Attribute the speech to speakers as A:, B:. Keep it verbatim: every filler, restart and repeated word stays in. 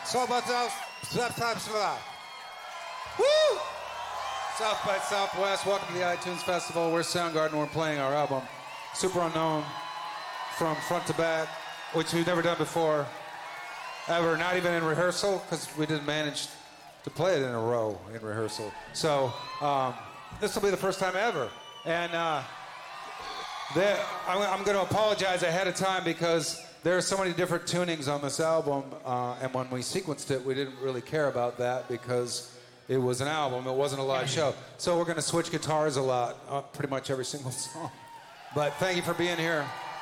A: South by South. Woo! South by Southwest. Welcome to the iTunes Festival. We're Soundgarden. We're playing our album, Super Unknown, from front to back, which we've never done before, ever. Not even in rehearsal, because we didn't manage to play it in a row in rehearsal. So um, this will be the first time ever. And uh, there, I'm, I'm going to apologize ahead of time because there are so many different tunings on this album, uh, and when we sequenced it, we didn't really care about that because it was an album, it wasn't a live show. So we're going to switch guitars a lot, uh, pretty much every single song. But thank you for being here.